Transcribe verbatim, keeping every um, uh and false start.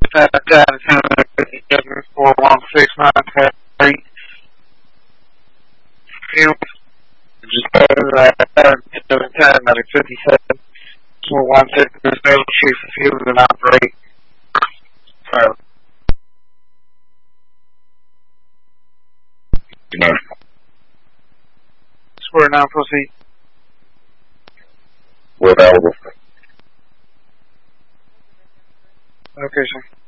that data center four one six nine three. Field just uh time at fifty seven four one six no chief field and operate. So you know. Swear now proceed. We're available. Okay, sir.